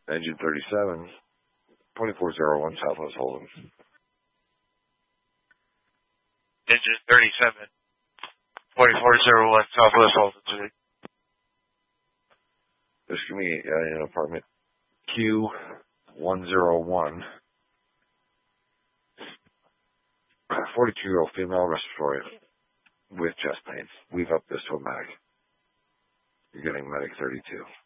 Engine 37, 2401 Southwest Holden. Engine 37, 2401 Southwest Holden. This could be in apartment Q101. 42-year-old female respiratory with chest pain. We've upped this to a medic. You're getting medic 32.